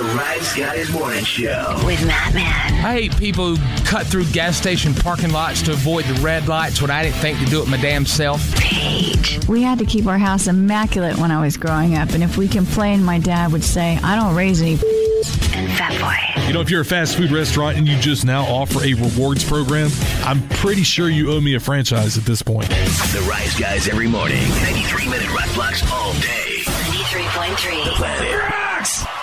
Rise Guys Morning Show with Matt Man. I hate people who cut through gas station parking lots to avoid the red lights when I didn't think to do it my damn self. Paige. We had to keep our house immaculate when I was growing up, and if we complained, my dad would say, I don't raise any And Fat Boy. You know, if you're a fast food restaurant and you just now offer a rewards program, I'm pretty sure you owe me a franchise at this point. The Rise Guys every morning. 93-minute rock blocks all day. 93.3. The Planet Rocks.